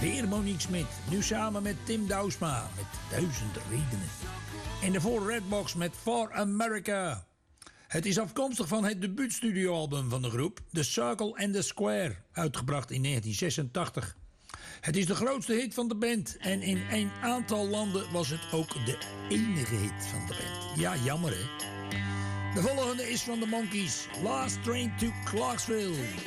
Weer Monique Smit, nu samen met Tim Douwsma met 1000 redenen. En daarvoor Redbox met For America. Het is afkomstig van het debuutstudioalbum van de groep, The Circle and the Square, uitgebracht in 1986. Het is de grootste hit van de band en in een aantal landen was het ook de enige hit van de band. Ja, jammer hè. De volgende is van de Monkees, Last Train to Clarksville.